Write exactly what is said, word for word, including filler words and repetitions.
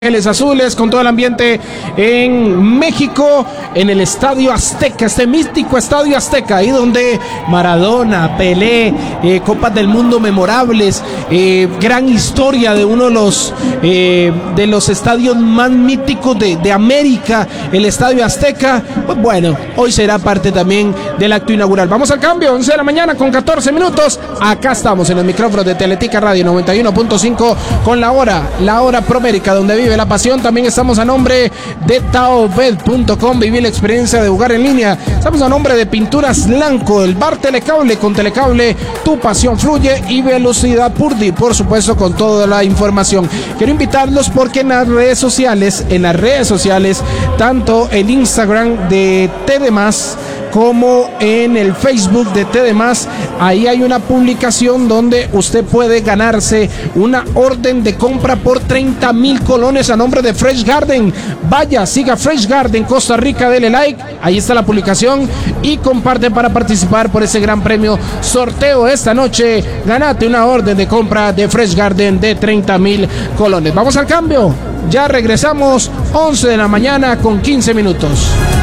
Ángeles Azules, con todo el ambiente en México, en el Estadio Azteca, este místico Estadio Azteca, ahí donde Maradona, Pelé, eh, Copas del Mundo memorables, eh, gran historia de uno de los eh, de los estadios más míticos de, de América, el Estadio Azteca. Pues bueno, hoy será parte también del acto inaugural. Vamos al cambio, once de la mañana con catorce minutos. Acá estamos en el micrófono de Teletica Radio noventa y uno punto cinco con la hora, la hora Promérica, donde vive la pasión. También estamos a nombre de taobed punto com, vivir la experiencia de jugar en línea. Estamos a nombre de Pinturas Blanco, el bar Telecable. Con Telecable tu pasión fluye, y Velocidad Purdy, por supuesto, con toda la información. Quiero invitarlos porque en las redes sociales, en las redes sociales, tanto el Instagram de T D más como en el Facebook de T D más, ahí hay una publicación donde usted puede ganarse una orden de compra por treinta mil colones a nombre de Fresh Garden. Vaya, siga Fresh Garden Costa Rica, dele like, ahí está la publicación y comparte para participar por ese gran premio sorteo esta noche. Ganate una orden de compra de Fresh Garden de treinta mil colones. Vamos al cambio, ya regresamos, once de la mañana con quince minutos.